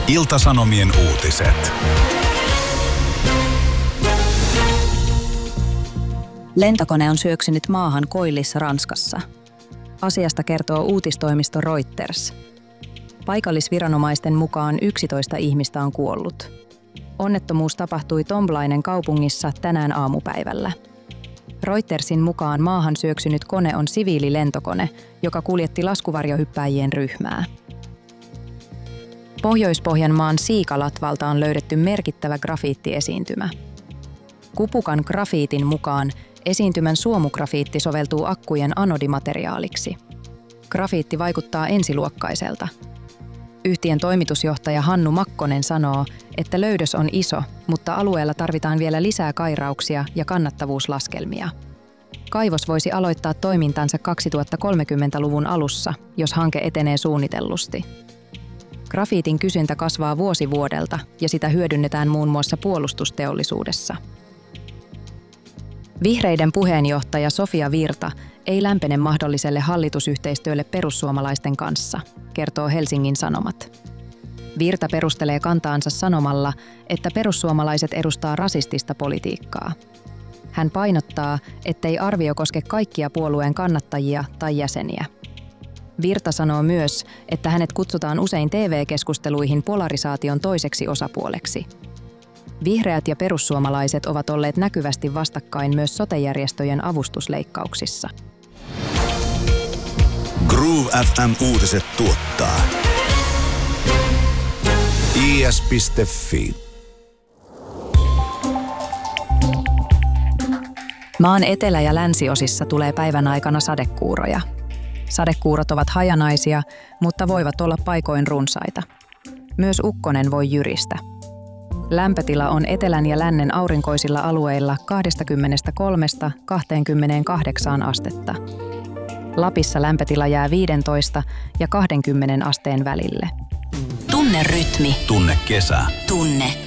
Ilta-Sanomien uutiset. Lentokone on syöksynyt maahan Koillissa, Ranskassa. Asiasta kertoo uutistoimisto Reuters. Paikallisviranomaisten mukaan 11 ihmistä on kuollut. Onnettomuus tapahtui Tomblainen kaupungissa tänään aamupäivällä. Reutersin mukaan maahan syöksynyt kone on siviililentokone, joka kuljetti laskuvarjohyppääjien ryhmää. Pohjois-Pohjanmaan Siikalatvalta on löydetty merkittävä grafiittiesiintymä. Kupukan grafiitin mukaan esiintymän suomugrafiitti soveltuu akkujen anodimateriaaliksi. Grafiitti vaikuttaa ensiluokkaiselta. Yhtiön toimitusjohtaja Hannu Makkonen sanoo, että löydös on iso, mutta alueella tarvitaan vielä lisää kairauksia ja kannattavuuslaskelmia. Kaivos voisi aloittaa toimintansa 2030-luvun alussa, jos hanke etenee suunnitellusti. Grafiitin kysyntä kasvaa vuosi vuodelta ja sitä hyödynnetään muun muassa puolustusteollisuudessa. Vihreiden puheenjohtaja Sofia Virta ei lämpene mahdolliselle hallitusyhteistyölle perussuomalaisten kanssa, kertoo Helsingin Sanomat. Virta perustelee kantaansa sanomalla, että perussuomalaiset edustaa rasistista politiikkaa. Hän painottaa, ettei arvio koske kaikkia puolueen kannattajia tai jäseniä. Virta sanoo myös, että hänet kutsutaan usein TV-keskusteluihin polarisaation toiseksi osapuoleksi. Vihreät ja perussuomalaiset ovat olleet näkyvästi vastakkain myös sote-järjestöjen avustusleikkauksissa. Groove FM uutiset tuottaa is.fi. Maan etelä- ja länsiosissa tulee päivän aikana sadekuuroja. Sadekuurot ovat hajanaisia, mutta voivat olla paikoin runsaita. Myös ukkonen voi jyristä. Lämpötila on etelän ja lännen aurinkoisilla alueilla 23–28 astetta. Lapissa lämpötila jää 15 ja 20 asteen välille. Tunne rytmi. Tunne kesä. Tunne